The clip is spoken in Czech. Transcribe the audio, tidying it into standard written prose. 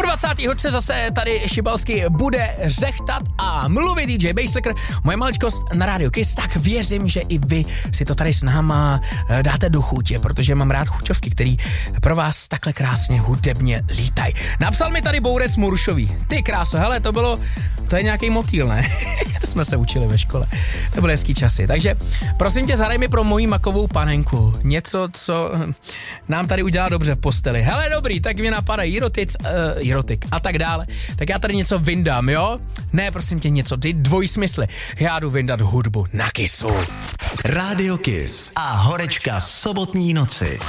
Po 20. hodce zase tady Šibalský bude řechtat a mluvit DJ Basslicker. Moje maličkost na rádiu Kiss, tak věřím, že i vy si to tady s náma dáte do chutě, protože mám rád chuťovky, který pro vás takhle krásně hudebně lítají. Napsal mi tady Bourec Muršový. Ty kráso, hele, to je nějaký motýl, ne? To jsme se učili ve škole. To byly hezký časy. Takže prosím tě, zahraj mi pro moji makovou panenku. Něco, co nám tady udělá dobře v posteli. Hele, dobrý, tak mě napadá Jirotik a tak dále. Tak já tady něco vyndám, jo? Ne, prosím tě, něco, ty dvojí smysly. Já jdu vyndat hudbu na Kissu. Rádio Kiss a horečka sobotní noci.